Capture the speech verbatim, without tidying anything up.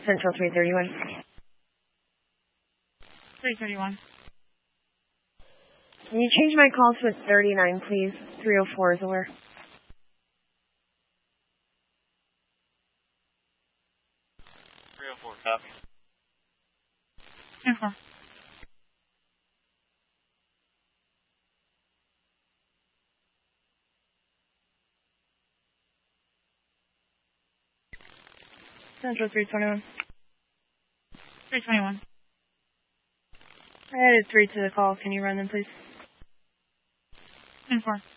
Central three thirty-one. three thirty-one. Can you change my call to a thirty-nine, please? three oh four is over. three oh four, copy. three oh four. Central three twenty-one. three twenty-one. I added three to the call. Can you run them, please? ten four.